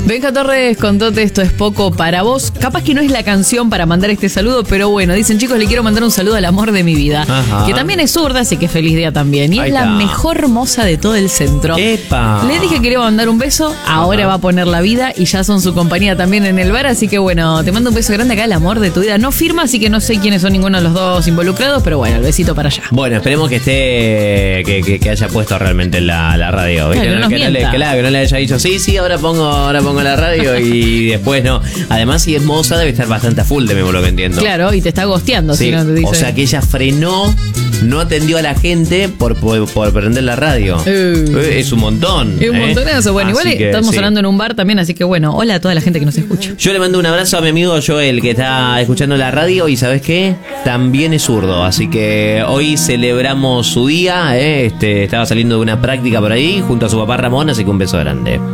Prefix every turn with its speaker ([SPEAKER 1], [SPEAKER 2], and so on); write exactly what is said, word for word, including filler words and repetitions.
[SPEAKER 1] Benja Torres contóte esto es poco para vos. Capaz que no es la canción para mandar este saludo, pero bueno, dicen chicos, le quiero mandar un saludo al amor de mi vida. Ajá. Que también es zurda, así que feliz día también. Y Ahí es la está. mejor moza de todo el centro.
[SPEAKER 2] ¡Epa!
[SPEAKER 1] Le dije que le iba a mandar un beso, ahora Ajá. va a poner la vida y ya son su compañía también en el bar, así que bueno, te mando un beso grande acá, el amor de tu vida. No firma, así que no sé quiénes son ninguno de los dos involucrados, pero bueno, el besito para allá.
[SPEAKER 2] Bueno, esperemos que esté, que, que, que haya puesto realmente la, la radio.
[SPEAKER 1] Claro,
[SPEAKER 2] que, no,
[SPEAKER 1] no
[SPEAKER 2] que, no le, claro, que no le haya dicho, sí, sí, ahora pongo, ahora pongo la radio y después no. Además, si es moza, debe estar bastante a full de mí, por lo que entiendo.
[SPEAKER 1] Claro, y te está gosteando,
[SPEAKER 2] sí.
[SPEAKER 1] si no te dice.
[SPEAKER 2] O sea que ella frenó, no atendió a la gente por, por, por prender la radio. Uh, es un montón.
[SPEAKER 1] Es un
[SPEAKER 2] ¿eh?
[SPEAKER 1] montonazo. Bueno, así igual que, estamos sí. hablando en un bar también, así que bueno, hola a toda la gente que nos escucha.
[SPEAKER 2] Yo le mando un abrazo a mi amigo Joel, que está escuchando la radio y ¿sabes qué? También es zurdo, así que hoy celebramos su día, ¿eh? este, estaba saliendo de una práctica por ahí junto a su papá Ramón, así que un beso grande.